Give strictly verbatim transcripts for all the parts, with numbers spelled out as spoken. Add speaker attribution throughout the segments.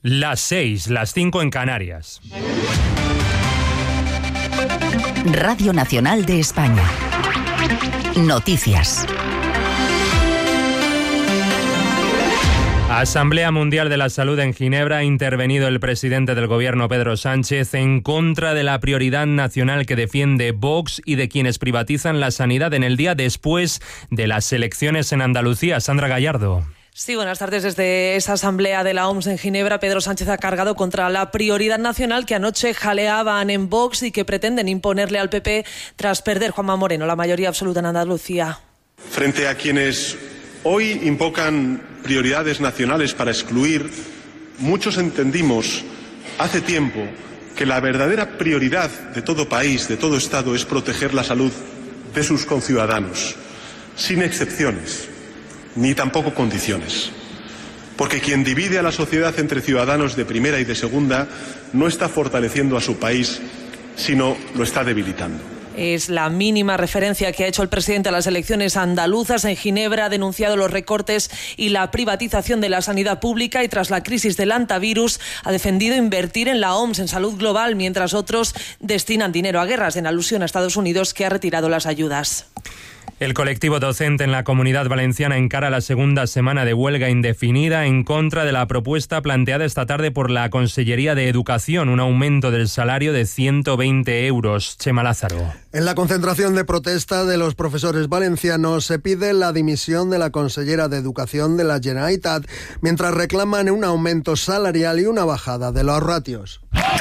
Speaker 1: Las seis, las cinco en Canarias.
Speaker 2: Radio Nacional de España. Noticias.
Speaker 1: Asamblea Mundial de la Salud en Ginebra. Ha intervenido el presidente del Gobierno, Pedro Sánchez, en contra de la prioridad nacional que defiende Vox y de quienes privatizan la sanidad en el día después de las elecciones en Andalucía. Sandra Gallardo.
Speaker 3: Sí, buenas tardes. Desde esa asamblea de la O M S en Ginebra, Pedro Sánchez ha cargado contra la prioridad nacional que anoche jaleaban en Vox y que pretenden imponerle al P P tras perder Juanma Moreno la mayoría absoluta en Andalucía.
Speaker 4: Frente a quienes hoy invocan prioridades nacionales para excluir, muchos entendimos hace tiempo que la verdadera prioridad de todo país, de todo Estado, es proteger la salud de sus conciudadanos, sin excepciones, ni tampoco condiciones. Porque quien divide a la sociedad entre ciudadanos de primera y de segunda no está fortaleciendo a su país, sino lo está debilitando.
Speaker 3: Es la mínima referencia que ha hecho el presidente a las elecciones andaluzas. En Ginebra ha denunciado los recortes y la privatización de la sanidad pública y tras la crisis del antivirus ha defendido invertir en la O M S, en salud global, mientras otros destinan dinero a guerras, en alusión a Estados Unidos, que ha retirado las ayudas.
Speaker 1: El colectivo docente en la Comunidad Valenciana encara la segunda semana de huelga indefinida en contra de la propuesta planteada esta tarde por la Consellería de Educación, un aumento del salario de ciento veinte euros. Chema Lázaro.
Speaker 5: En la concentración de protesta de los profesores valencianos se pide la dimisión de la consellera de Educación de la Generalitat, mientras reclaman un aumento salarial y una bajada de los ratios.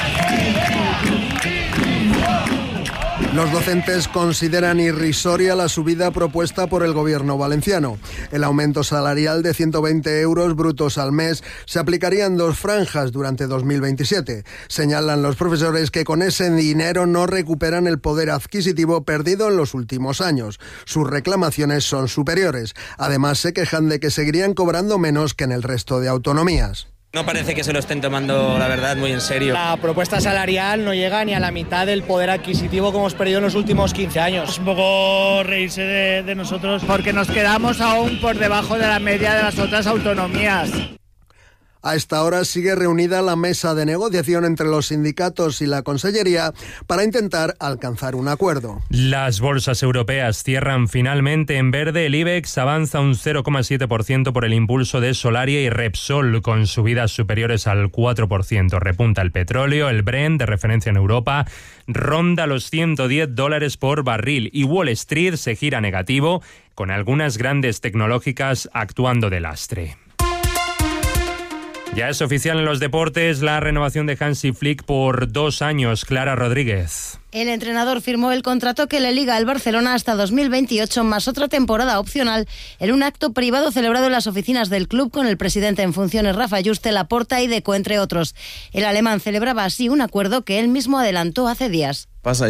Speaker 5: Los docentes consideran irrisoria la subida propuesta por el gobierno valenciano. El aumento salarial de ciento veinte euros brutos al mes se aplicaría en dos franjas durante dos mil veintisiete. Señalan los profesores que con ese dinero no recuperan el poder adquisitivo perdido en los últimos años. Sus reclamaciones son superiores. Además, se quejan de que seguirían cobrando menos que en el resto de autonomías.
Speaker 6: No parece que se lo estén tomando, la verdad, muy en serio.
Speaker 7: La propuesta salarial no llega ni a la mitad del poder adquisitivo que hemos perdido en los últimos quince años.
Speaker 8: Es un poco reírse de, de nosotros porque nos quedamos aún por debajo de la media de las otras autonomías.
Speaker 5: A esta hora sigue reunida la mesa de negociación entre los sindicatos y la Consellería para intentar alcanzar un acuerdo.
Speaker 1: Las bolsas europeas cierran finalmente en verde. El IBEX avanza un cero coma siete por ciento por el impulso de Solaria y Repsol, con subidas superiores al cuatro por ciento. Repunta el petróleo. El Brent, de referencia en Europa, ronda los ciento diez dólares por barril. Y Wall Street se gira negativo, con algunas grandes tecnológicas actuando de lastre. Ya es oficial en los deportes la renovación de Hansi Flick por dos años. Clara Rodríguez.
Speaker 9: El entrenador firmó el contrato que le liga al Barcelona hasta dos mil veintiocho, más otra temporada opcional, en un acto privado celebrado en las oficinas del club con el presidente en funciones Rafa Juste, Laporta y Deco, entre otros. El alemán celebraba así un acuerdo que él mismo adelantó hace días.
Speaker 10: El Barça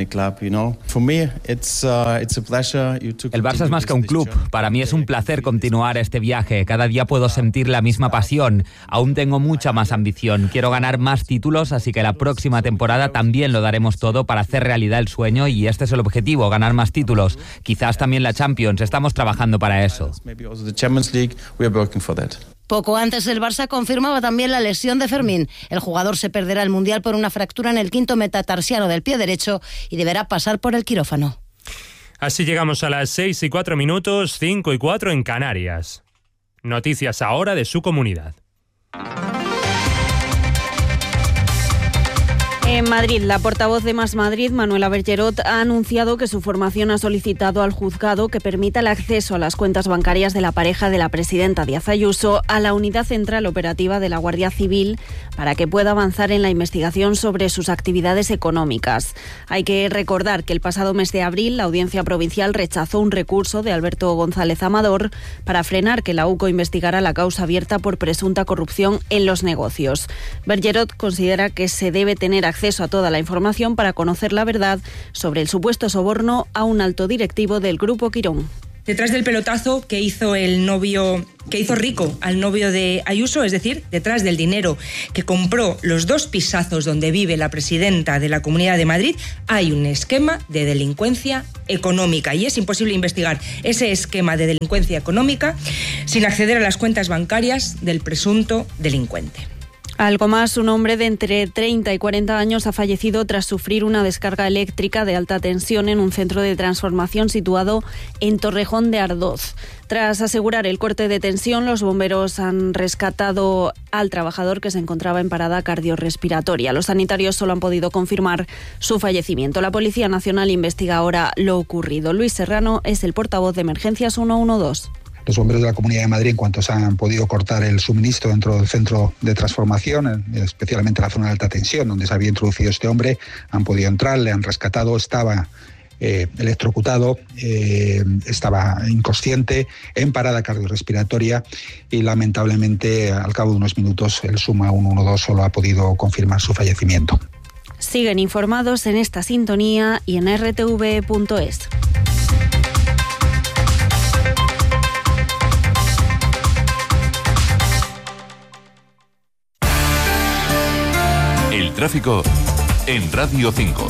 Speaker 10: es más que un club. Para mí es un placer continuar este viaje. Cada día puedo sentir la misma pasión. Aún tengo mucha más ambición. Quiero ganar más títulos, así que la próxima temporada también lo daremos todo para hacer realidad el sueño, y este es el objetivo, ganar más títulos. Quizás también la Champions. Estamos trabajando para eso.
Speaker 9: Poco antes, el Barça confirmaba también la lesión de Fermín. El jugador se perderá el Mundial por una fractura en el quinto metatarsiano del pie derecho y deberá pasar por el quirófano.
Speaker 1: Así llegamos a las seis y cuatro minutos, cinco y cuatro en Canarias. Noticias ahora de su comunidad.
Speaker 11: En Madrid, la portavoz de Más Madrid, Manuela Bergerot, ha anunciado que su formación ha solicitado al juzgado que permita el acceso a las cuentas bancarias de la pareja de la presidenta Díaz Ayuso a la Unidad Central Operativa de la Guardia Civil para que pueda avanzar en la investigación sobre sus actividades económicas. Hay que recordar que el pasado mes de abril la Audiencia Provincial rechazó un recurso de Alberto González Amador para frenar que la U C O investigara la causa abierta por presunta corrupción en los negocios. Bergerot considera que se debe tener acceso acceso a toda la información para conocer la verdad sobre el supuesto soborno a un alto directivo del Grupo Quirón.
Speaker 12: Detrás del pelotazo que hizo el novio, que hizo rico al novio de Ayuso, es decir, detrás del dinero que compró los dos pisazos donde vive la presidenta de la Comunidad de Madrid, hay un esquema de delincuencia económica y es imposible investigar ese esquema de delincuencia económica sin acceder a las cuentas bancarias del presunto delincuente.
Speaker 11: Algo más, un hombre de entre treinta y cuarenta años ha fallecido tras sufrir una descarga eléctrica de alta tensión en un centro de transformación situado en Torrejón de Ardoz. Tras asegurar el corte de tensión, los bomberos han rescatado al trabajador que se encontraba en parada cardiorrespiratoria. Los sanitarios solo han podido confirmar su fallecimiento. La Policía Nacional investiga ahora lo ocurrido. Luis Serrano es el portavoz de Emergencias ciento doce.
Speaker 13: Los bomberos de la Comunidad de Madrid, en cuanto se han podido cortar el suministro dentro del centro de transformación, especialmente en la zona de alta tensión, donde se había introducido este hombre, han podido entrar, le han rescatado, estaba eh, electrocutado, eh, estaba inconsciente, en parada cardiorrespiratoria y lamentablemente al cabo de unos minutos el Suma ciento doce solo ha podido confirmar su fallecimiento.
Speaker 11: Siguen informados en esta sintonía y en erre te ve punto es.
Speaker 14: El tráfico en Radio cinco.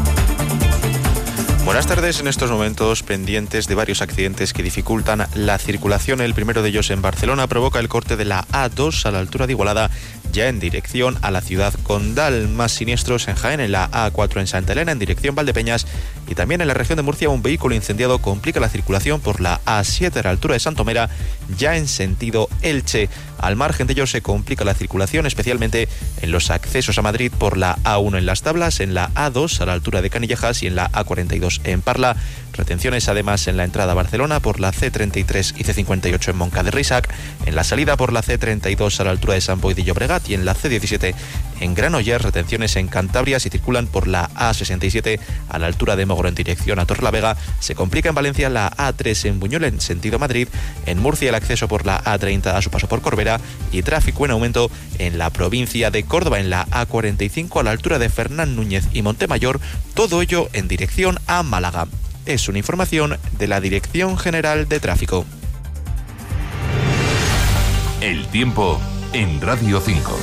Speaker 15: Buenas tardes. En estos momentos pendientes de varios accidentes que dificultan la circulación. El primero de ellos en Barcelona provoca el corte de la A dos a la altura de Igualada, ya en dirección a la ciudad condal. Más siniestros en Jaén, en la A cuatro en Santa Elena, en dirección Valdepeñas, y también en la región de Murcia un vehículo incendiado complica la circulación por la A siete a la altura de Santomera, ya en sentido Elche. Al margen de ello se complica la circulación, especialmente en los accesos a Madrid por la A uno en Las Tablas, en la A dos a la altura de Canillejas y en la A cuarenta y dos en Parla. Retenciones además en la entrada a Barcelona por la C treinta y tres y C cincuenta y ocho en Moncada de Reixac, en la salida por la C treinta y dos a la altura de Sant Boi de Llobregat y en la C diecisiete en Granollers. Retenciones en Cantabria si circulan por la A sesenta y siete a la altura de Mogoró en dirección a Torrelavega. Se complica en Valencia la A tres en Buñol en sentido Madrid, en Murcia el acceso por la A treinta a su paso por Corbera y tráfico en aumento en la provincia de Córdoba en la A cuarenta y cinco a la altura de Fernán Núñez y Montemayor, todo ello en dirección a Málaga. Es una información de la Dirección General de Tráfico.
Speaker 14: El tiempo en Radio cinco.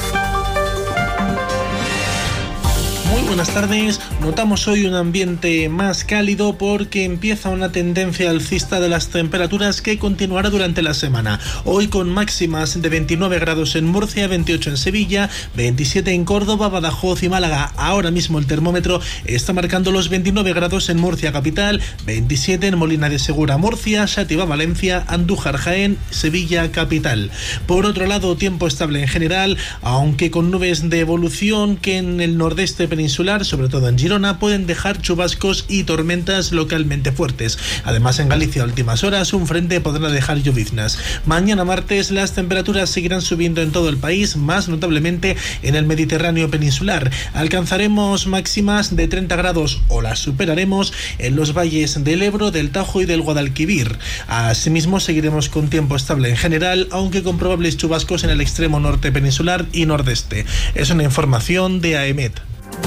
Speaker 16: Muy buenas tardes. Notamos hoy un ambiente más cálido porque empieza una tendencia alcista de las temperaturas que continuará durante la semana. Hoy con máximas de veintinueve grados en Murcia, veintiocho en Sevilla, veintisiete en Córdoba, Badajoz y Málaga. Ahora mismo el termómetro está marcando los veintinueve grados en Murcia capital, veintisiete en Molina de Segura, Murcia, Xàtiva, Valencia, Andújar, Jaén, Sevilla capital. Por otro lado, tiempo estable en general, aunque con nubes de evolución que en el nordeste peninsular, sobre todo en Girona, pueden dejar chubascos y tormentas localmente fuertes. Además, en Galicia a últimas horas un frente podrá dejar lloviznas. Mañana martes las temperaturas seguirán subiendo en todo el país, más notablemente en el Mediterráneo peninsular. Alcanzaremos máximas de treinta grados o las superaremos en los valles del Ebro, del Tajo y del Guadalquivir. Asimismo, seguiremos con tiempo estable en general, aunque con probables chubascos en el extremo norte peninsular y nordeste. Es una información de A E M E T.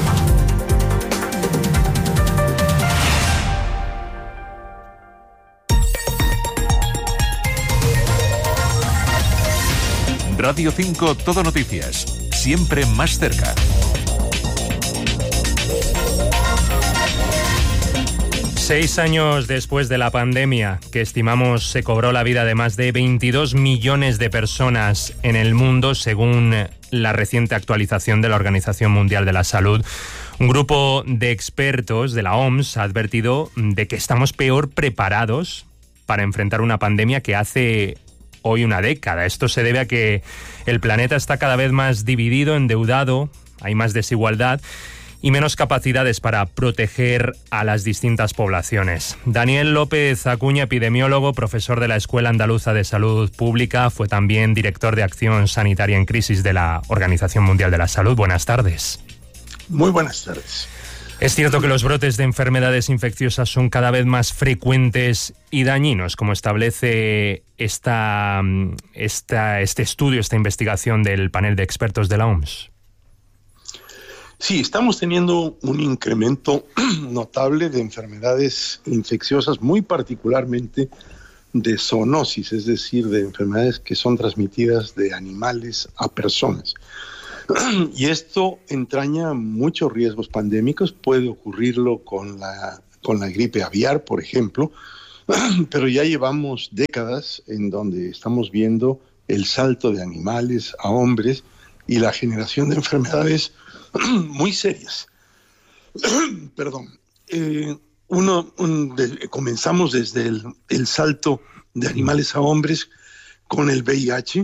Speaker 14: Radio cinco Todo Noticias, siempre más cerca.
Speaker 1: Seis años después de la pandemia, que estimamos se cobró la vida de más de veintidós millones de personas en el mundo, según la reciente actualización de la Organización Mundial de la Salud, un grupo de expertos de la O M S ha advertido de que estamos peor preparados para enfrentar una pandemia que hace hoy una década. Esto se debe a que el planeta está cada vez más dividido, endeudado, hay más desigualdad y menos capacidades para proteger a las distintas poblaciones. Daniel López Acuña, epidemiólogo, profesor de la Escuela Andaluza de Salud Pública, fue también director de Acción Sanitaria en Crisis de la Organización Mundial de la Salud. Buenas tardes.
Speaker 17: Muy buenas tardes.
Speaker 1: Es cierto que los brotes de enfermedades infecciosas son cada vez más frecuentes y dañinos, como establece esta, esta, este estudio, esta investigación del panel de expertos de la O M S.
Speaker 17: Sí, estamos teniendo un incremento notable de enfermedades infecciosas, muy particularmente de zoonosis, es decir, de enfermedades que son transmitidas de animales a personas. Y esto entraña muchos riesgos pandémicos. Puede ocurrirlo con la, con la gripe aviar, por ejemplo, pero ya llevamos décadas en donde estamos viendo el salto de animales a hombres y la generación de enfermedades muy serias. Perdón. Eh, uno, un, de, comenzamos desde el, el salto de animales a hombres con el V I H,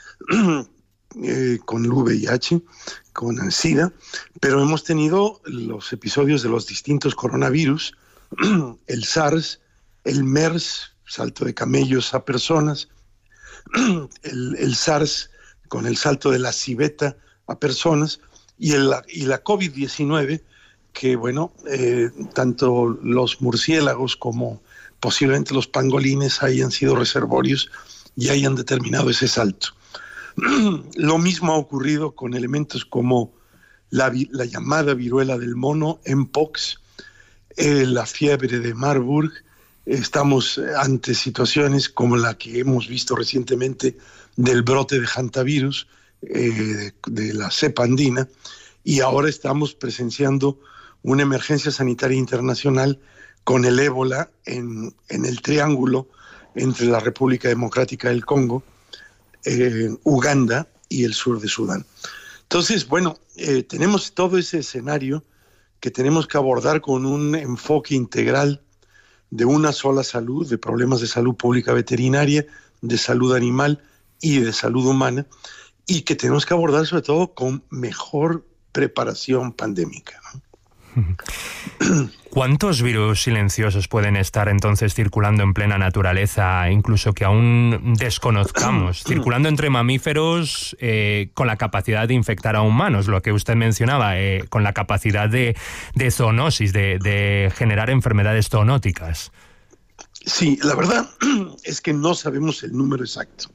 Speaker 17: eh, con el V I H, con el SIDA, pero hemos tenido los episodios de los distintos coronavirus, el SARS, el MERS, salto de camellos a personas, el, el SARS con el salto de la civeta a personas, y, el, y la COVID diecinueve, que bueno, eh, tanto los murciélagos como posiblemente los pangolines hayan sido reservorios y hayan determinado ese salto. Lo mismo ha ocurrido con elementos como la, la llamada viruela del mono, Mpox, eh, la fiebre de Marburg. Estamos ante situaciones como la que hemos visto recientemente del brote de hantavirus, eh, de la cepa andina, y ahora estamos presenciando una emergencia sanitaria internacional con el ébola en, en el triángulo entre la República Democrática del Congo, eh, Uganda y el sur de Sudán. Entonces, bueno, eh, tenemos todo ese escenario que tenemos que abordar con un enfoque integral de una sola salud, de problemas de salud pública veterinaria, de salud animal y de salud humana, y que tenemos que abordar sobre todo con mejor preparación pandémica, ¿no?
Speaker 1: ¿Cuántos virus silenciosos pueden estar entonces circulando en plena naturaleza, incluso que aún desconozcamos, circulando entre mamíferos eh, con la capacidad de infectar a humanos, lo que usted mencionaba, eh, con la capacidad de, de zoonosis, de, de generar enfermedades zoonóticas?
Speaker 17: Sí, la verdad es que no sabemos el número exacto.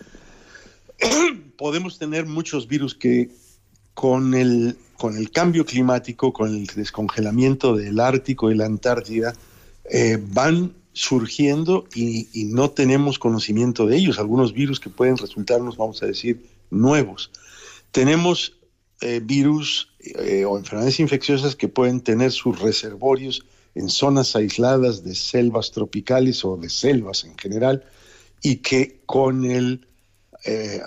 Speaker 17: Podemos tener muchos virus que con el, con el cambio climático, con el descongelamiento del Ártico y la Antártida, eh, van surgiendo y, y no tenemos conocimiento de ellos. Algunos virus que pueden resultarnos, vamos a decir, nuevos. Tenemos eh, virus eh, o enfermedades infecciosas que pueden tener sus reservorios en zonas aisladas de selvas tropicales o de selvas en general, y que con el eh,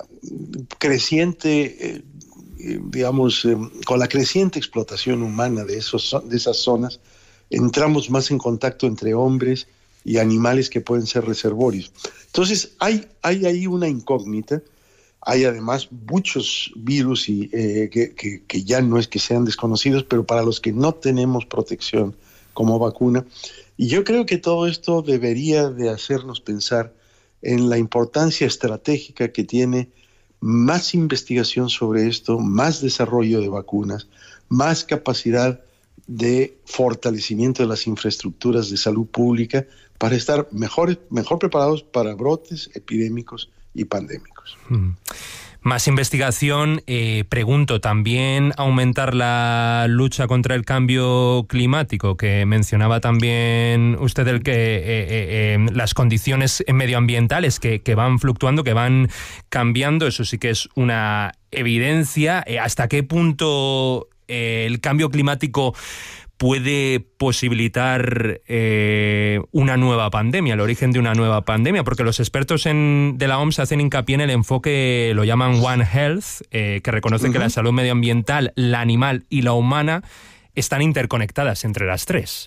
Speaker 17: creciente... Eh, digamos, eh, con la creciente explotación humana de, esos, de esas zonas, entramos más en contacto entre hombres y animales que pueden ser reservorios. Entonces, hay, hay ahí una incógnita. Hay además muchos virus y, eh, que, que, que ya no es que sean desconocidos, pero para los que no tenemos protección como vacuna. Y yo creo que todo esto debería de hacernos pensar en la importancia estratégica que tiene más investigación sobre esto, más desarrollo de vacunas, más capacidad de fortalecimiento de las infraestructuras de salud pública para estar mejor, mejor preparados para brotes epidémicos y pandémicos.
Speaker 1: Mm. Más investigación, eh, pregunto, ¿también aumentar la lucha contra el cambio climático? Que mencionaba también usted el que eh, eh, eh, las condiciones medioambientales que, que van fluctuando, que van cambiando, eso sí que es una evidencia. Eh, ¿Hasta qué punto eh, el cambio climático puede posibilitar eh, una nueva pandemia, el origen de una nueva pandemia? Porque los expertos en, de la O M S hacen hincapié en el enfoque, lo llaman One Health, eh, que reconocen uh-huh. que la salud medioambiental, la animal y la humana están interconectadas entre las tres.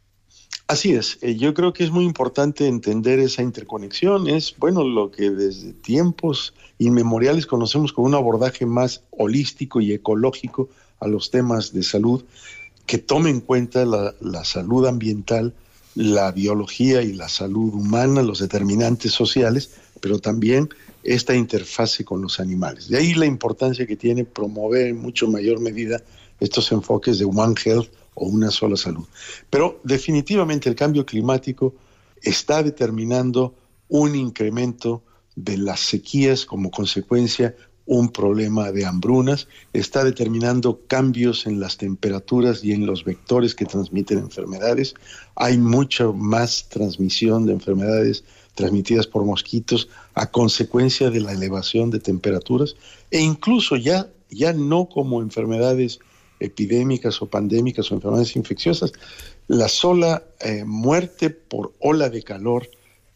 Speaker 17: Así es, eh, yo creo que es muy importante entender esa interconexión. Es, bueno, lo que desde tiempos inmemoriales conocemos como un abordaje más holístico y ecológico a los temas de salud, que tome en cuenta la, la salud ambiental, la biología y la salud humana, los determinantes sociales, pero también esta interfase con los animales. De ahí la importancia que tiene promover en mucho mayor medida estos enfoques de One Health o una sola salud. Pero definitivamente el cambio climático está determinando un incremento de las sequías, como consecuencia un problema de hambrunas, está determinando cambios en las temperaturas y en los vectores que transmiten enfermedades. Hay mucha más transmisión de enfermedades transmitidas por mosquitos a consecuencia de la elevación de temperaturas, e incluso ya, ya no como enfermedades epidémicas o pandémicas o enfermedades infecciosas, la sola eh, muerte por ola de calor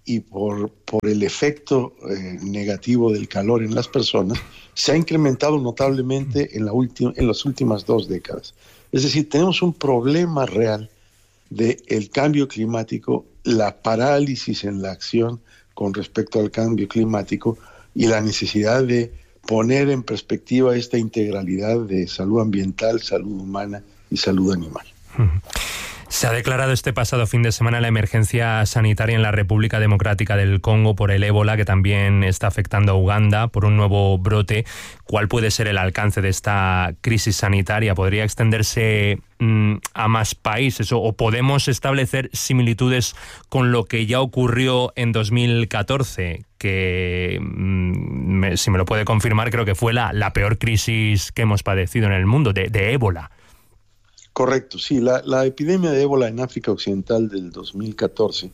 Speaker 17: y por, por el efecto eh, negativo del calor en las personas, se ha incrementado notablemente en, la última, en las últimas dos décadas. Es decir, tenemos un problema real del cambio climático, la parálisis en la acción con respecto al cambio climático y la necesidad de poner en perspectiva esta integralidad de salud ambiental, salud humana y salud animal.
Speaker 1: Se ha declarado este pasado fin de semana la emergencia sanitaria en la República Democrática del Congo por el ébola, que también está afectando a Uganda por un nuevo brote. ¿Cuál puede ser el alcance de esta crisis sanitaria? ¿Podría extenderse mmm, a más países o, o podemos establecer similitudes con lo que ya ocurrió en dos mil catorce? Que, mmm, me, si me lo puede confirmar, creo que fue la, la peor crisis que hemos padecido en el mundo de, de ébola.
Speaker 17: Correcto, sí, la, la epidemia de ébola en África Occidental del dos mil catorce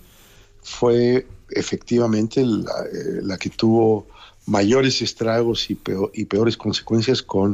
Speaker 17: fue efectivamente la, eh, la que tuvo mayores estragos y, peor, y peores consecuencias, con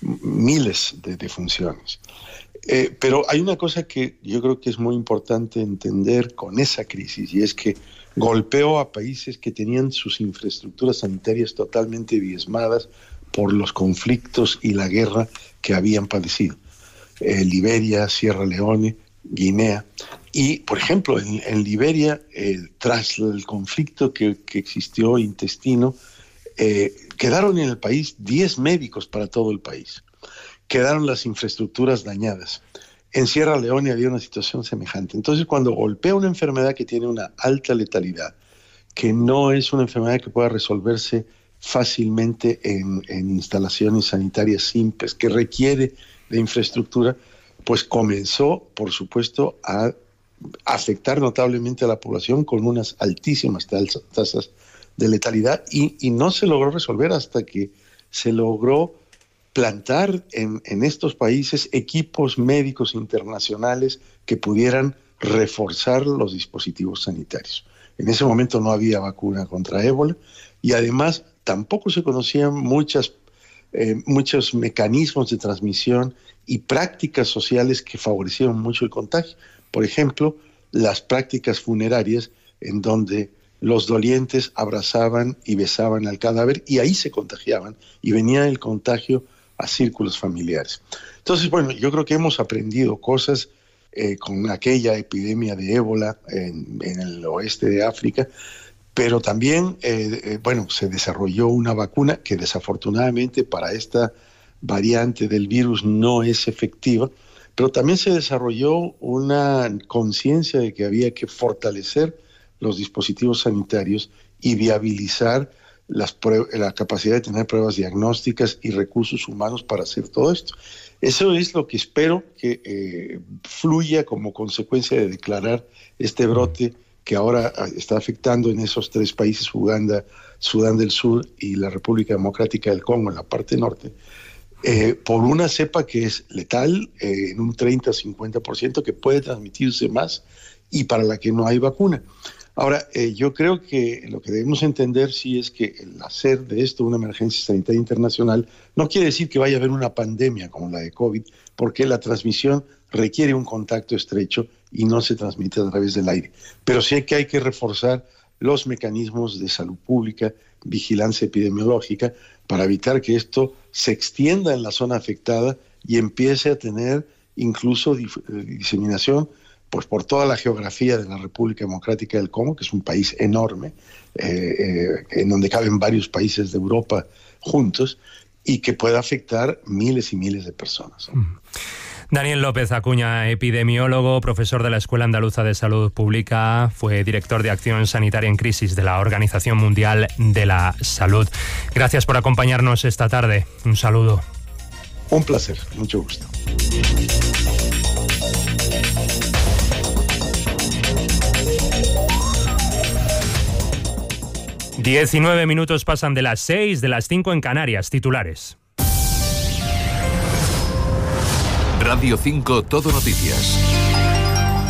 Speaker 17: miles de defunciones. Eh, pero hay una cosa que yo creo que es muy importante entender con esa crisis, y es que golpeó a países que tenían sus infraestructuras sanitarias totalmente diezmadas por los conflictos y la guerra que habían padecido. Eh, Liberia, Sierra Leone, Guinea. Y, por ejemplo, en, en Liberia, eh, tras el conflicto que, que existió intestino, eh, quedaron en el país diez médicos para todo el país. Quedaron las infraestructuras dañadas. En Sierra Leone había una situación semejante. Entonces, cuando golpea una enfermedad que tiene una alta letalidad, que no es una enfermedad que pueda resolverse fácilmente en, en instalaciones sanitarias simples, que requiere de infraestructura, pues comenzó, por supuesto, a afectar notablemente a la población con unas altísimas tasas de letalidad, y, y no se logró resolver hasta que se logró plantar en, en estos países equipos médicos internacionales que pudieran reforzar los dispositivos sanitarios. En ese momento no había vacuna contra ébola, y además tampoco se conocían muchas Eh, muchos mecanismos de transmisión y prácticas sociales que favorecieron mucho el contagio. Por ejemplo, las prácticas funerarias, en donde los dolientes abrazaban y besaban al cadáver, y ahí se contagiaban, y venía el contagio a círculos familiares. Entonces, bueno, yo creo que hemos aprendido cosas eh, con aquella epidemia de ébola en, en el oeste de África, pero también, eh, eh, bueno, se desarrolló una vacuna que desafortunadamente para esta variante del virus no es efectiva, pero también se desarrolló una conciencia de que había que fortalecer los dispositivos sanitarios y viabilizar las la capacidad de tener pruebas diagnósticas y recursos humanos para hacer todo esto. Eso es lo que espero que eh, fluya como consecuencia de declarar este brote que ahora está afectando en esos tres países, Uganda, Sudán del Sur y la República Democrática del Congo, en la parte norte, eh, por una cepa que es letal eh, en un treinta a cincuenta por ciento, que puede transmitirse más y para la que no hay vacuna. Ahora, eh, yo creo que lo que debemos entender sí es que el hacer de esto una emergencia sanitaria internacional no quiere decir que vaya a haber una pandemia como la de COVID, porque la transmisión requiere un contacto estrecho y no se transmite a través del aire. Pero sí que hay que reforzar los mecanismos de salud pública, vigilancia epidemiológica, para evitar que esto se extienda en la zona afectada y empiece a tener incluso diseminación pues, por toda la geografía de la República Democrática del Congo, que es un país enorme, eh, eh, en donde caben varios países de Europa juntos, y que pueda afectar miles y miles de personas.
Speaker 1: Daniel López Acuña, epidemiólogo, profesor de la Escuela Andaluza de Salud Pública, fue director de Acción Sanitaria en Crisis de la Organización Mundial de la Salud. Gracias por acompañarnos esta tarde. Un saludo.
Speaker 17: Un placer, mucho gusto.
Speaker 1: diecinueve minutos pasan de las seis, de las cinco en Canarias. Titulares.
Speaker 14: Radio cinco Todo Noticias.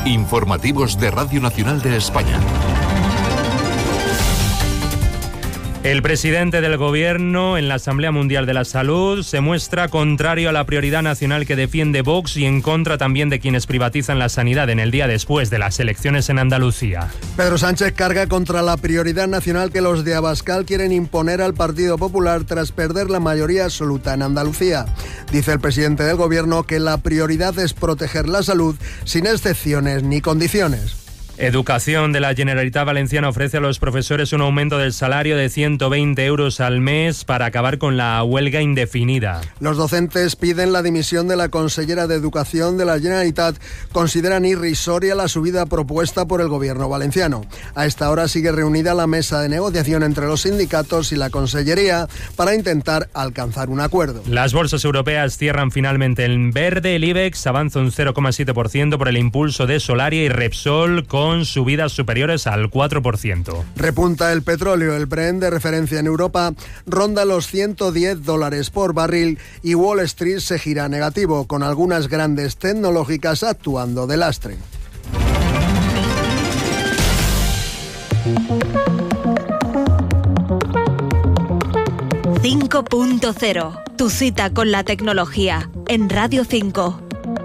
Speaker 14: Informativos de Radio Nacional de España.
Speaker 1: El presidente del Gobierno en la Asamblea Mundial de la Salud se muestra contrario a la prioridad nacional que defiende Vox y en contra también de quienes privatizan la sanidad en el día después de las elecciones en Andalucía.
Speaker 5: Pedro Sánchez carga contra la prioridad nacional que los de Abascal quieren imponer al Partido Popular tras perder la mayoría absoluta en Andalucía. Dice el presidente del Gobierno que la prioridad es proteger la salud sin excepciones ni condiciones.
Speaker 1: Educación de la Generalitat Valenciana ofrece a los profesores un aumento del salario de ciento veinte euros al mes para acabar con la huelga indefinida.
Speaker 5: Los docentes piden la dimisión de la consellera de Educación de la Generalitat. Consideran irrisoria la subida propuesta por el Gobierno valenciano. A esta hora sigue reunida la mesa de negociación entre los sindicatos y la consellería para intentar alcanzar un acuerdo.
Speaker 1: Las bolsas europeas cierran finalmente en verde. El IBEX avanza un cero coma siete por ciento por el impulso de Solaria y Repsol con con subidas superiores al cuatro por ciento.
Speaker 5: Repunta el petróleo. El Brent de referencia en Europa ronda los ciento diez dólares por barril y Wall Street se gira negativo, con algunas grandes tecnológicas actuando de lastre.
Speaker 18: cinco punto cero. Tu cita con la tecnología en Radio cinco.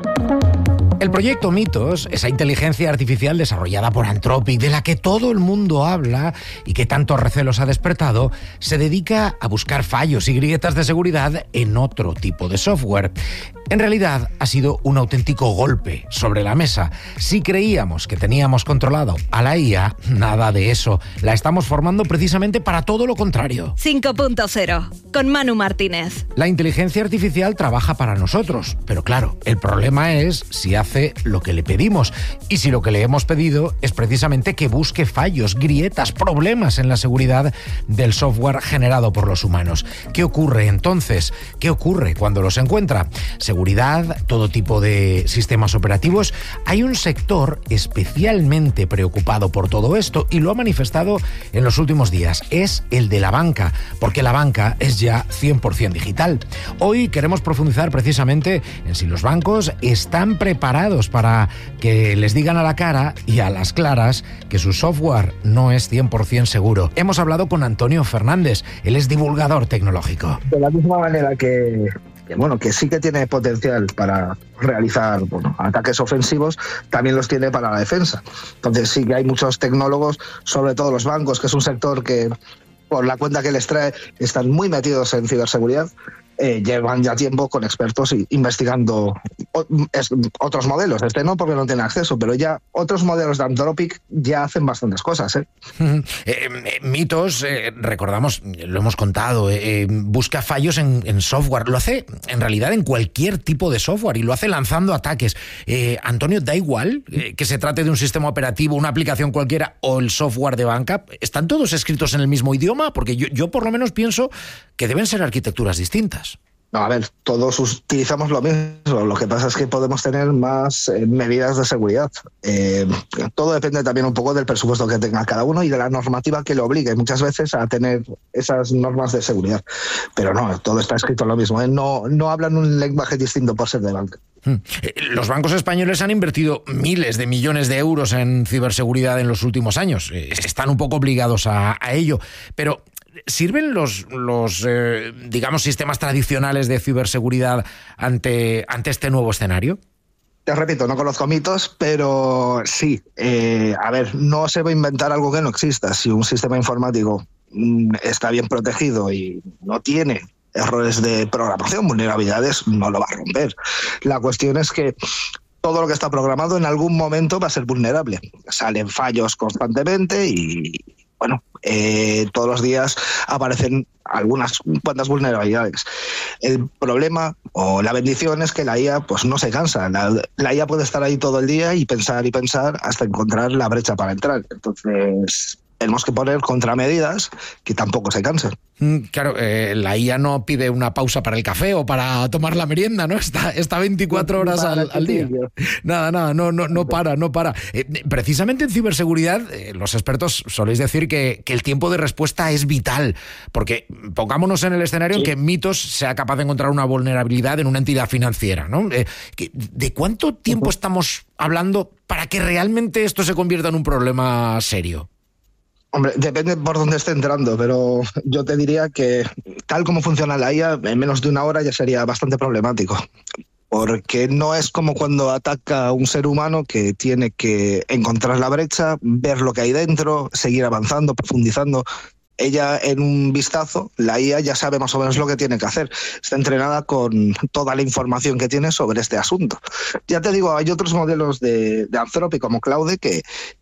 Speaker 19: El proyecto Mitos, esa inteligencia artificial desarrollada por Anthropic, de la que todo el mundo habla y que tantos recelos ha despertado, se dedica a buscar fallos y grietas de seguridad en otro tipo de software. En realidad, ha sido un auténtico golpe sobre la mesa. Si creíamos que teníamos controlado a la I A, nada de eso. La estamos formando precisamente para todo lo contrario.
Speaker 18: cinco punto cero, con Manu Martínez.
Speaker 19: La inteligencia artificial trabaja para nosotros, pero claro, el problema es si hace lo que le pedimos. Y si lo que le hemos pedido es precisamente que busque fallos, grietas, problemas en la seguridad del software generado por los humanos. ¿Qué ocurre entonces? ¿Qué ocurre cuando los encuentra? Seguridad, todo tipo de sistemas operativos. Hay un sector especialmente preocupado por todo esto y lo ha manifestado en los últimos días. Es el de la banca, porque la banca es ya cien por ciento digital. Hoy queremos profundizar precisamente en si los bancos están preparados para que les digan a la cara y a las claras que su software no es cien por ciento seguro. Hemos hablado con Antonio Fernández, él es divulgador tecnológico.
Speaker 20: De la misma manera que... que bueno, que sí que tiene potencial para realizar bueno, ataques ofensivos, también los tiene para la defensa. Entonces sí que hay muchos tecnólogos, sobre todo los bancos, que es un sector que, por la cuenta que les trae, están muy metidos en ciberseguridad. Eh, llevan ya tiempo con expertos investigando o, es, otros modelos. Este no, porque no tiene acceso, pero ya otros modelos de Anthropic ya hacen bastantes cosas. ¿eh?
Speaker 19: eh, eh, Mitos, eh, recordamos, lo hemos contado, eh, busca fallos en, en software. Lo hace en realidad en cualquier tipo de software y lo hace lanzando ataques. Eh, Antonio, ¿da igual eh, que se trate de un sistema operativo, una aplicación cualquiera o el software de banca? ¿Están todos escritos en el mismo idioma? Porque yo, yo por lo menos pienso que deben ser arquitecturas distintas.
Speaker 20: No, a ver, todos utilizamos lo mismo. Lo que pasa es que podemos tener más eh, medidas de seguridad. Eh, todo depende también un poco del presupuesto que tenga cada uno y de la normativa que le obligue muchas veces a tener esas normas de seguridad. Pero no, todo está escrito en lo mismo. ¿eh? No, no hablan un lenguaje distinto por ser de banca.
Speaker 19: Los bancos españoles han invertido miles de millones de euros en ciberseguridad en los últimos años. Están un poco obligados a, a ello. Pero ¿sirven los, los eh, digamos, sistemas tradicionales de ciberseguridad ante, ante este nuevo escenario?
Speaker 20: Te repito, no conozco Mitos, pero sí. Eh, a ver, no se va a inventar algo que no exista. Si un sistema informático mm, está bien protegido y no tiene errores de programación, vulnerabilidades, no lo va a romper. La cuestión es que todo lo que está programado en algún momento va a ser vulnerable. Salen fallos constantemente y... Bueno, eh, todos los días aparecen algunas cuantas vulnerabilidades. El problema o la bendición es que la I A pues no se cansa. La, la I A puede estar ahí todo el día y pensar y pensar hasta encontrar la brecha para entrar. Entonces tenemos que poner contramedidas que tampoco se cansen.
Speaker 19: Claro, eh, la I A no pide una pausa para el café o para tomar la merienda, ¿no? Está, está veinticuatro horas al, al día. Nada, nada, no, no, no para, no para. Eh, precisamente en ciberseguridad, eh, los expertos soléis decir que, que el tiempo de respuesta es vital, porque pongámonos en el escenario sí. en que Mitos sea capaz de encontrar una vulnerabilidad en una entidad financiera, ¿no? Eh, ¿De cuánto tiempo uh-huh. estamos hablando para que realmente esto se convierta en un problema serio?
Speaker 20: Hombre, depende por dónde esté entrando, pero yo te diría que tal como funciona la I A, en menos de una hora ya sería bastante problemático. Porque no es como cuando ataca a un ser humano que tiene que encontrar la brecha, ver lo que hay dentro, seguir avanzando, profundizando. Ella, en un vistazo, la I A ya sabe más o menos lo que tiene que hacer. Está entrenada con toda la información que tiene sobre este asunto. Ya te digo, hay otros modelos de, de Anthropic como Claude que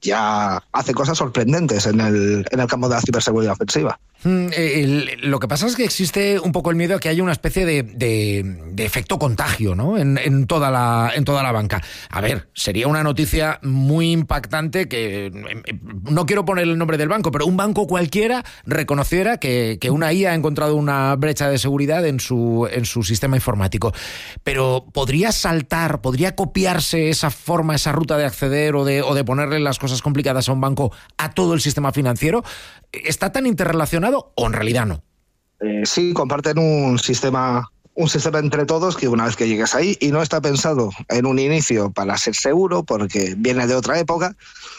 Speaker 20: ya hace cosas sorprendentes en el, en el campo de la ciberseguridad ofensiva.
Speaker 19: Mm, el, lo que pasa es que existe un poco el miedo a que haya una especie de, de, de efecto contagio, ¿no? En, en, toda la, en toda la banca. A ver, sería una noticia muy impactante que, no quiero poner el nombre del banco, pero un banco cualquiera reconociera que, que una I A ha encontrado una brecha de seguridad en su, en su sistema informático. Pero ¿podría saltar, podría copiarse esa forma, esa ruta de acceder o de, o de ponerle las cosas complicadas a un banco a todo el sistema financiero? ¿Está tan interrelacionado o en realidad no?
Speaker 20: Eh, sí, comparten un sistema, un sistema entre todos que una vez que llegues ahí, y no está pensado en un inicio para ser seguro porque viene de otra época,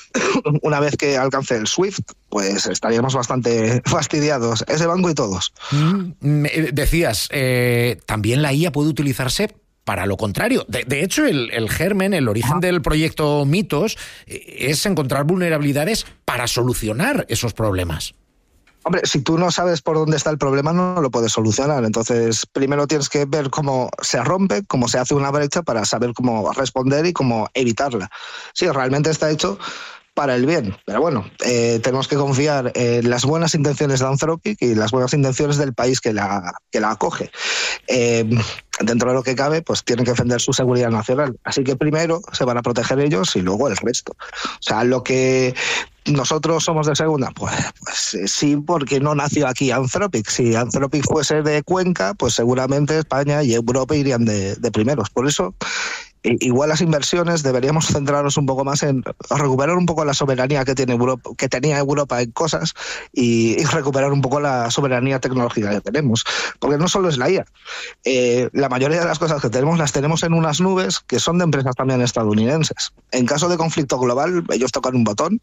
Speaker 20: una vez que alcance el SWIFT, pues estaríamos bastante fastidiados, ese banco y todos.
Speaker 19: Mm, decías, eh, también la I A puede utilizarse para lo contrario. De, de hecho, el, el germen, el origen del proyecto Mitos, eh, es encontrar vulnerabilidades para solucionar esos problemas.
Speaker 20: Hombre, si tú no sabes por dónde está el problema, no lo puedes solucionar. Entonces, primero tienes que ver cómo se rompe, cómo se hace una brecha para saber cómo responder y cómo evitarla. Sí, realmente está hecho para el bien. Pero bueno, eh, tenemos que confiar en las buenas intenciones de Anthropic y las buenas intenciones del país que la, que la acoge. Eh, dentro de lo que cabe, pues tienen que defender su seguridad nacional. Así que primero se van a proteger ellos y luego el resto. O sea, lo que nosotros somos de segunda, pues, pues sí, porque no nació aquí Anthropic. Si Anthropic fuese de Cuenca, pues seguramente España y Europa irían de, de primeros. Por eso, igual las inversiones deberíamos centrarnos un poco más en recuperar un poco la soberanía que tiene Europa, que tenía Europa en cosas, y, y recuperar un poco la soberanía tecnológica que tenemos, porque no solo es la I A. Eh, la mayoría de las cosas que tenemos las tenemos en unas nubes que son de empresas también estadounidenses. En caso de conflicto global, ellos tocan un botón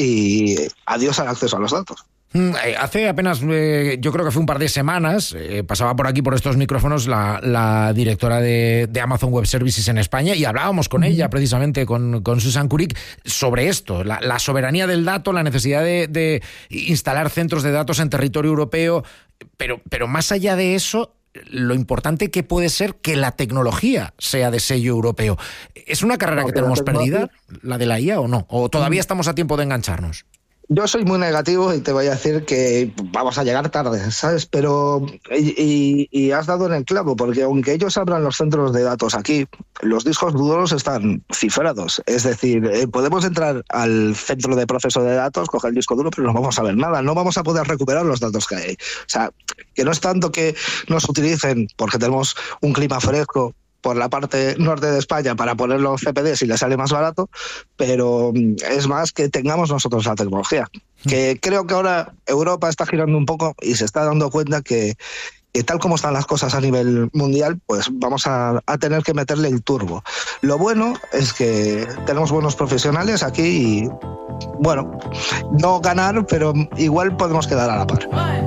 Speaker 20: y adiós al acceso a los datos.
Speaker 19: Hace apenas, eh, yo creo que fue un par de semanas, eh, pasaba por aquí, por estos micrófonos, la, la directora de, de Amazon Web Services en España, y hablábamos con ella, precisamente, con, con Susan Kurik, sobre esto, la, la soberanía del dato, la necesidad de, de instalar centros de datos en territorio europeo, pero, pero más allá de eso, lo importante que puede ser que la tecnología sea de sello europeo. ¿Es una carrera no, que tenemos perdida, la de la I A, o no? ¿O todavía estamos a tiempo de engancharnos?
Speaker 20: Yo soy muy negativo y te voy a decir que vamos a llegar tarde, ¿sabes? Pero, y, y, y has dado en el clavo, porque aunque ellos abran los centros de datos aquí, los discos duros están cifrados. Es decir, eh, podemos entrar al centro de proceso de datos, coger el disco duro, pero no vamos a ver nada, no vamos a poder recuperar los datos que hay. O sea, que no es tanto que nos utilicen porque tenemos un clima fresco por la parte norte de España para poner los C P D si les sale más barato, pero es más que tengamos nosotros la tecnología. Que creo que ahora Europa está girando un poco y se está dando cuenta que, que tal como están las cosas a nivel mundial, pues vamos a, a tener que meterle el turbo. Lo bueno es que tenemos buenos profesionales aquí y, bueno, no ganar, pero igual podemos quedar a la par.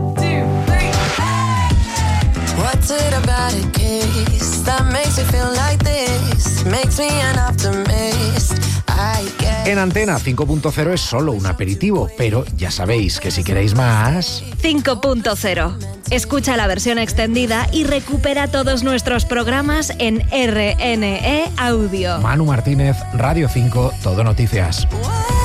Speaker 21: What's it about a case that makes you feel like this? Makes me an optimist. I guess.
Speaker 19: En Antena cinco punto cero es solo un aperitivo, pero ya sabéis que si queréis más...
Speaker 18: cinco punto cero. Escucha la versión extendida y recupera todos nuestros programas en R N E Audio.
Speaker 19: Manu Martínez, Radio cinco, Todo Noticias.